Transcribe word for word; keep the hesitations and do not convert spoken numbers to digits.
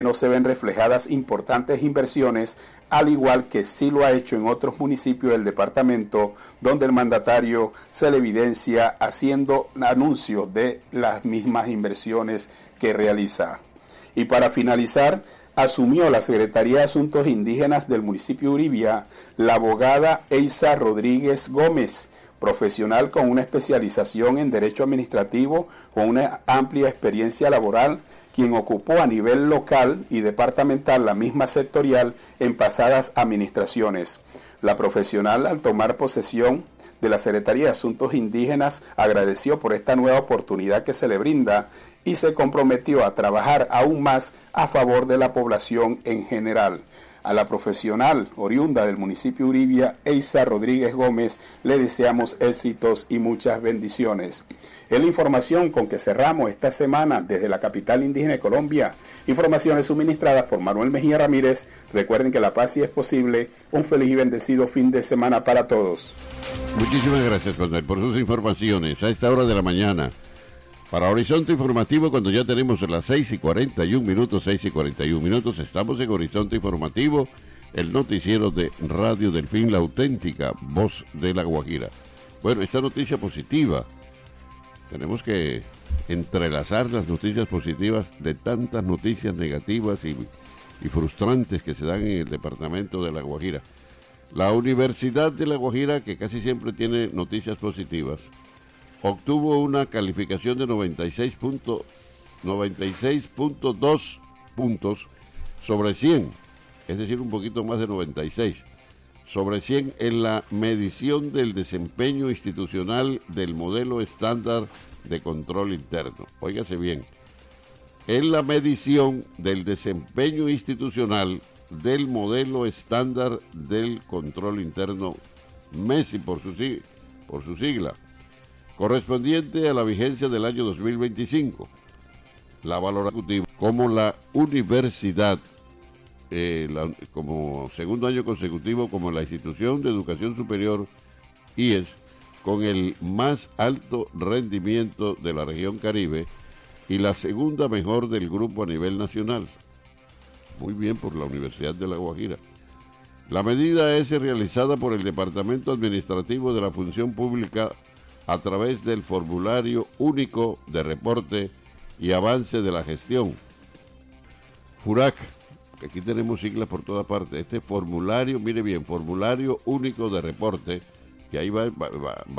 no se ven reflejadas importantes inversiones, al igual que sí lo ha hecho en otros municipios del departamento, donde el mandatario se le evidencia haciendo anuncios de las mismas inversiones que realiza. Y para finalizar, asumió la Secretaría de Asuntos Indígenas del municipio de Uribia la abogada Eisa Rodríguez Gómez, profesional con una especialización en Derecho Administrativo, con una amplia experiencia laboral, quien ocupó a nivel local y departamental la misma sectorial en pasadas administraciones. La profesional, al tomar posesión de la Secretaría de Asuntos Indígenas, agradeció por esta nueva oportunidad que se le brinda y se comprometió a trabajar aún más a favor de la población en general. A la profesional oriunda del municipio de Uribia, Eisa Rodríguez Gómez, le deseamos éxitos y muchas bendiciones. Es la información con que cerramos esta semana desde la capital indígena de Colombia. Informaciones suministradas por Manuel Mejía Ramírez. Recuerden que la paz sí es posible. Un feliz y bendecido fin de semana para todos. Muchísimas gracias, Manuel, por sus informaciones a esta hora de la mañana. Para Horizonte Informativo, cuando ya tenemos las seis y cuarenta y un minutos, seis y cuarenta y un minutos, estamos en Horizonte Informativo, el noticiero de Radio Delfín, la auténtica voz de La Guajira. Bueno, esta noticia positiva, tenemos que entrelazar las noticias positivas de tantas noticias negativas y, y frustrantes que se dan en el departamento de La Guajira. La Universidad de La Guajira, que casi siempre tiene noticias positivas, obtuvo una calificación de noventa y seis punto dos puntos sobre cien, es decir, un poquito más de noventa y seis sobre cien en la medición del desempeño institucional del modelo estándar de control interno. Óigase bien, en la medición del desempeño institucional del modelo estándar del control interno, MESI por su, por su sigla, correspondiente a la vigencia del año dos mil veinticinco. La valoración como la universidad, eh, la, como segundo año consecutivo como la institución de educación superior I E S con el más alto rendimiento de la región Caribe y la segunda mejor del grupo a nivel nacional. Muy bien por la Universidad de La Guajira. La medida es realizada por el Departamento Administrativo de la Función Pública a través del Formulario Único de Reporte y Avance de la Gestión, FURAC, que aquí tenemos siglas por toda parte. Este formulario, mire bien, Formulario Único de Reporte, que ahí va, va, va